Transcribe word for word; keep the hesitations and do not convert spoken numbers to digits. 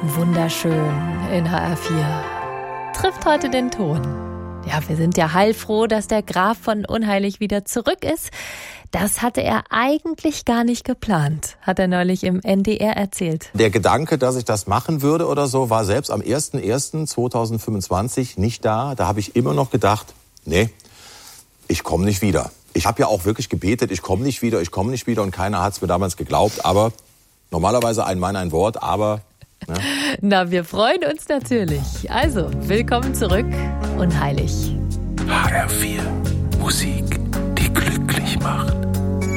Wunderschön in H R vier. Trifft heute den Ton. Ja, wir sind ja heilfroh, dass der Graf von Unheilig wieder zurück ist. Das hatte er eigentlich gar nicht geplant, hat er neulich im N D R erzählt. Der Gedanke, dass ich das machen würde oder so, war selbst am erster erster zweitausendfünfundzwanzig nicht da. Da habe ich immer noch gedacht, nee, ich komme nicht wieder. Ich habe ja auch wirklich gebetet, ich komme nicht wieder, ich komme nicht wieder und keiner hat es mir damals geglaubt. Aber normalerweise ein Mann, ein Wort, aber... Ne? Na, wir freuen uns natürlich. Also, willkommen zurück, Unheilig. H R vier, Musik, die glücklich macht.